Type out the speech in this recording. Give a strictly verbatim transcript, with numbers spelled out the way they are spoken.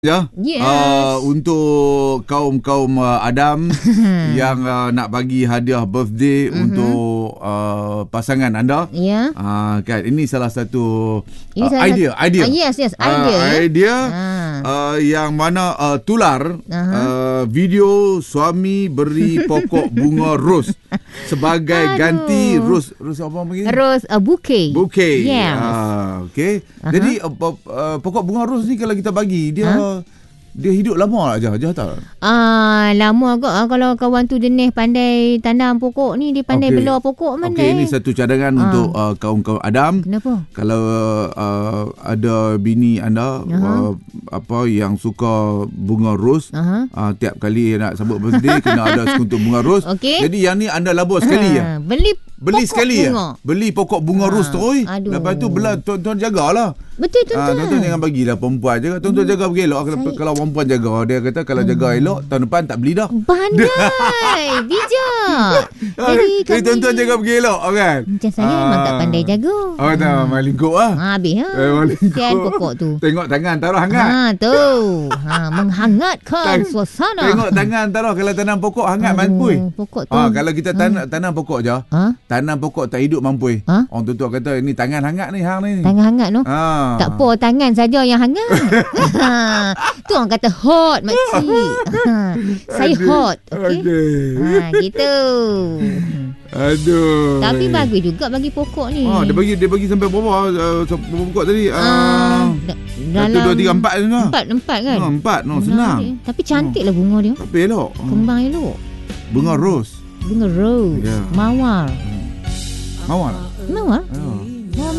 Ya, Yes. uh, untuk kaum-kaum uh, Adam yang uh, nak bagi hadiah birthday mm-hmm. untuk uh, pasangan anda. Ya. Uh, kan ini salah satu Ini uh, salah idea, satu, idea. Uh, yes, yes, Uh, idea. ya. idea Ah. uh, yang mana uh, tular Aha. uh, video suami beri pokok bunga ros sebagai Aduh. ganti ros ros apa lagi? Rose a bouquet. Bouquet. Yes. Ah, okey. Aha. Jadi uh, uh, pokok bunga ros ni kalau kita bagi dia Ha? dia hidup lama aja, aja tak? Ah, lama agak ah, kalau kawan tu jenis pandai tanam pokok ni, dia pandai Okey. bela pokok mana. Okey, ini satu cadangan Ah. untuk uh, kaum-kaum Adam. Kenapa? Kalau uh, ada bini anda uh, apa yang suka bunga ros, Aha. uh, tiap kali nak sambut birthday kena ada sekuntum bunga ros. Okey. Jadi yang ni anda labur sekali ya. Ah, beli Beli pokok sekali bunga. ya. Beli pokok bunga Ah, ros terus. aduh. Lepas tu belah tuan-tuan jagalah. Betul tu. Ah, tuan-tuan jangan bagilah perempuan jaga. Tuan-tuan jaga bagi elok. Kalau, Saya- kalau perempuan jaga, dia kata kalau jaga elok tahun depan tak beli dah. Pandai. Bijak. Jadi Jadi kami tuan-tuan jaga bagi elok kan. macam saya memang tak pandai jaga. Oh tak, main lingkup lah. Ha, habis ha. Eh, main lingkup. Kesian pokok tu. Tengok tangan taruh hangat. Ha tu. Ha, menghangatkan Tang- suasana. Tengok tangan taruh kalau tanam pokok hangat Aduh, mampui. pokok tu. Ah, kalau kita tanam, tanam pokok je, Ha? tanam pokok tak hidup mampui. Ha? Orang tua kata ini tangan hangat ni hang ni. Tangan hangat no. Ah. Tak apa tangan saja yang hangat. Ha, tu orang kata hot makcik. Ha, saya Aduh. hot. Okey. Okey. Ha, gitu. Aduh. Tapi bagus juga bagi pokok ni. Ah, dia bagi dia bagi sampai berapa uh, berapa pokok tadi? Ah, Ah, da- satu, dua, tiga, empat tu lah. Empat, empat kan? Ah, empat, no, Benar senang. dia. Tapi cantik lah bunga dia. Tapi elok. Ah, Kembang elok. Bunga ros. Bunga rose. Ya. Mawar. Mawar. Mawar? Oh.